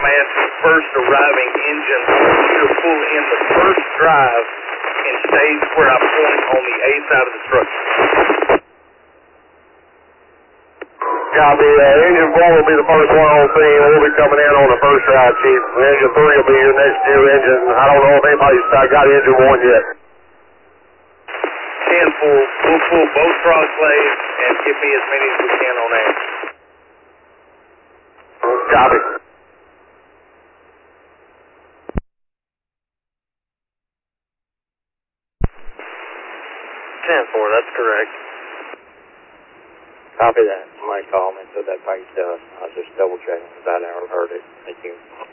asked the first arriving engine to pull in the first drive and stage where I point on the A side of the structure. Copy. Engine 4 will be the first one on scene. We'll be coming in on the first drive, Chief. Engine 3 will be your next new engine. I don't know if anybody's got engine 1 yet. 10-4. We'll pull both cross blades and get me as many as we can on that. Copy. 10-4, that's correct. Copy that. Somebody called me and said that page does. I was just double checking that I heard it. Thank you.